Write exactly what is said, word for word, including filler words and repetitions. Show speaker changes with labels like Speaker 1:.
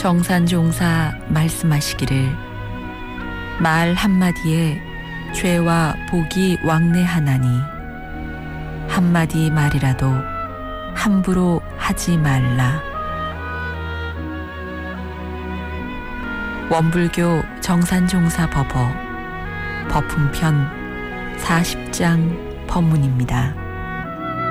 Speaker 1: 정산종사 말씀하시기를 말 한마디에 죄와 복이 왕래하나니 한마디 말이라도 함부로 하지 말라. 원불교 정산종사 법어 법훈편 사십 장 법문입니다.